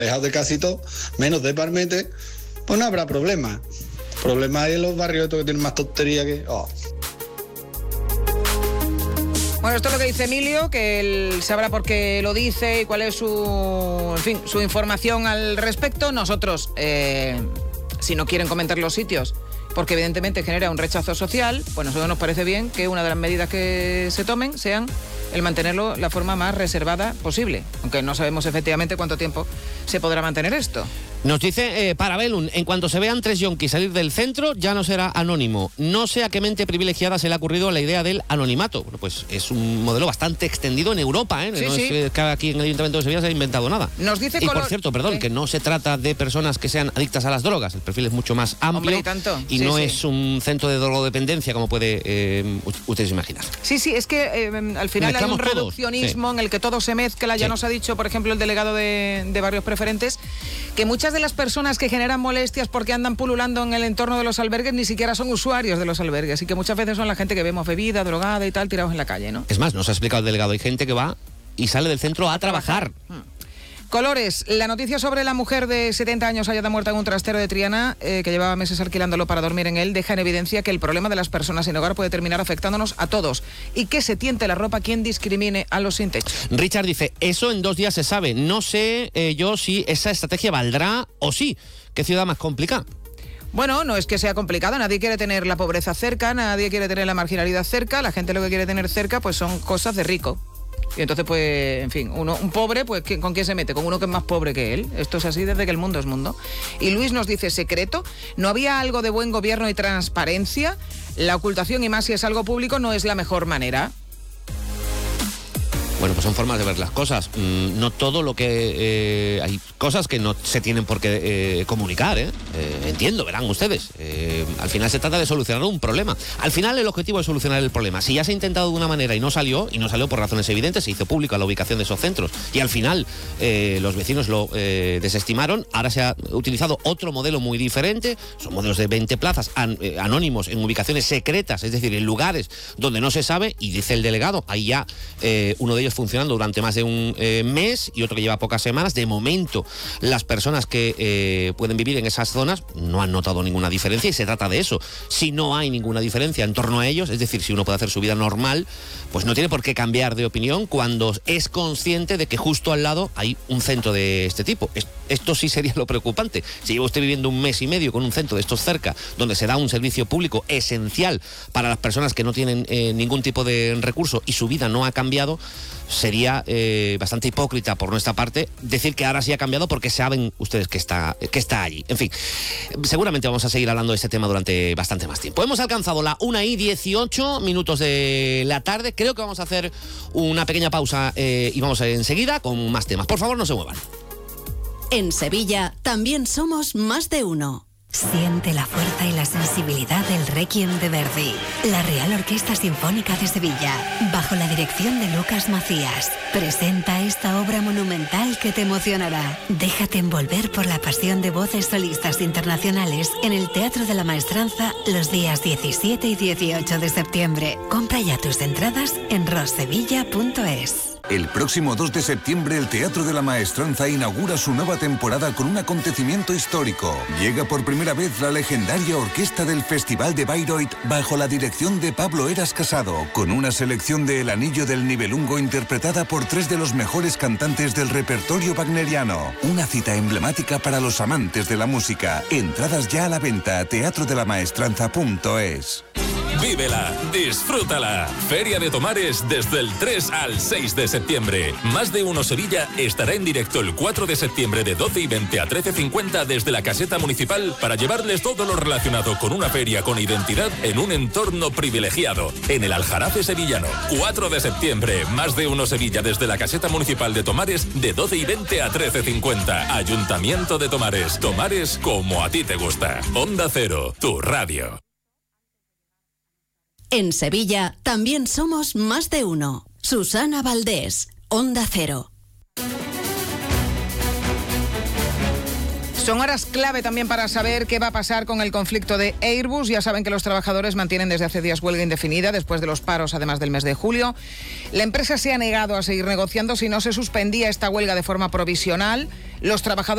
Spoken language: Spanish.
despejado de casi todo, menos de Palmete, pues no habrá problema. Problema hay en los barrios estos que tienen más tontería que... Bueno, esto es lo que dice Emilio, que él sabrá por qué lo dice y cuál es su información al respecto. Nosotros, si no quieren comentar los sitios, porque evidentemente genera un rechazo social, pues a nosotros nos parece bien que una de las medidas que se tomen sean el mantenerlo la forma más reservada posible, aunque no sabemos efectivamente cuánto tiempo se podrá mantener esto. Nos dice Parabellum, en cuanto se vean 3 yonkis salir del centro, ya no será anónimo. No sé a qué mente privilegiada se le ha ocurrido la idea del anonimato. Bueno, pues es un modelo bastante extendido en Europa, ¿eh? Sí, no sí. Es que aquí en el Ayuntamiento de Sevilla se ha inventado nada. Nos dice y por cierto, perdón, que no se trata de personas que sean adictas a las drogas. El perfil es mucho más amplio. Hombre, y tanto. Y sí, no sí. es un centro de drogodependencia como puede ustedes imaginar. Sí, es que al final hay un todos. reduccionismo en el que todo se mezcla. Ya nos ha dicho, por ejemplo, el delegado de Barrios Preferentes, que muchas de las personas que generan molestias porque andan pululando en el entorno de los albergues ni siquiera son usuarios de los albergues, y que muchas veces son la gente que vemos bebida, drogada y tal, tirados en la calle, ¿no? Es más, nos ha explicado el delegado, hay gente que va y sale del centro a trabajar. Colores, la noticia sobre la mujer de 70 años hallada muerta en un trastero de Triana, que llevaba meses alquilándolo para dormir en él, deja en evidencia que el problema de las personas sin hogar puede terminar afectándonos a todos, y que se tiente la ropa quien discrimine a los sin techo. Richard dice, eso en 2 días se sabe, no sé yo si esa estrategia valdrá o sí. ¿Qué ciudad más complicada? Bueno, no es que sea complicado, nadie quiere tener la pobreza cerca, nadie quiere tener la marginalidad cerca, la gente lo que quiere tener cerca pues son cosas de rico. Y entonces, pues, en fin, un pobre, pues, ¿con quién se mete? Con uno que es más pobre que él. Esto es así desde que el mundo es mundo. Y Luis nos dice, secreto, ¿no había algo de buen gobierno y transparencia? La ocultación, y más si es algo público, no es la mejor manera. Bueno, pues son formas de ver las cosas. No todo lo que... hay cosas que no se tienen por qué comunicar, ¿eh? Entiendo, verán ustedes. Al final se trata de solucionar un problema. Al final el objetivo es solucionar el problema. Si ya se ha intentado de una manera y no salió por razones evidentes, se hizo pública la ubicación de esos centros y al final los vecinos lo desestimaron, ahora se ha utilizado otro modelo muy diferente. Son modelos de 20 plazas anónimos en ubicaciones secretas, es decir, en lugares donde no se sabe, y dice el delegado, ahí ya uno de ellos funcionando durante más de un mes y otro que lleva pocas semanas. De momento, las personas que pueden vivir en esas zonas no han notado ninguna diferencia, y se trata de eso. Si no hay ninguna diferencia en torno a ellos, es decir, si uno puede hacer su vida normal, pues no tiene por qué cambiar de opinión cuando es consciente de que justo al lado hay un centro de este tipo. Esto sí sería lo preocupante. Si lleva usted viviendo un mes y medio con un centro de estos cerca, donde se da un servicio público esencial para las personas que no tienen ningún tipo de recurso, y su vida no ha cambiado, sería bastante hipócrita por nuestra parte decir que ahora sí ha cambiado porque saben ustedes que está allí. En fin, seguramente vamos a seguir hablando de este tema durante bastante más tiempo. Hemos alcanzado la 1:18 de la tarde. Creo que vamos a hacer una pequeña pausa y vamos enseguida con más temas. Por favor, no se muevan. En Sevilla también somos más de uno. Siente la fuerza y la sensibilidad del Requiem de Verdi. La Real Orquesta Sinfónica de Sevilla, bajo la dirección de Lucas Macías, presenta esta obra monumental que te emocionará. Déjate envolver por la pasión de voces solistas internacionales en el Teatro de la Maestranza los días 17 y 18 de septiembre. Compra ya tus entradas en rossevilla.es. El próximo 2 de septiembre el Teatro de la Maestranza inaugura su nueva temporada con un acontecimiento histórico. Llega por primera vez la legendaria orquesta del Festival de Bayreuth bajo la dirección de Pablo Eras Casado, con una selección de El Anillo del Nibelungo interpretada por 3 de los mejores cantantes del repertorio wagneriano. Una cita emblemática para los amantes de la música. Entradas ya a la venta, teatrodelamaestranza.es. Vívela, disfrútala. Feria de Tomares desde el 3 al 6 de septiembre. Más de Uno Sevilla estará en directo el 4 de septiembre de 12:20 a 13:50 desde la caseta municipal para llevarles todo lo relacionado con una feria con identidad en un entorno privilegiado. En el Aljarafe sevillano. 4 de septiembre, Más de Uno Sevilla desde la caseta municipal de Tomares de 12:20 a 13:50. Ayuntamiento de Tomares. Tomares como a ti te gusta. Onda Cero, tu radio. En Sevilla también somos más de uno. Susana Valdés, Onda Cero. Son horas clave también para saber qué va a pasar con el conflicto de Airbus. Ya saben que los trabajadores mantienen desde hace días huelga indefinida después de los paros, además del mes de julio. La empresa se ha negado a seguir negociando si no se suspendía esta huelga de forma provisional. Los trabajadores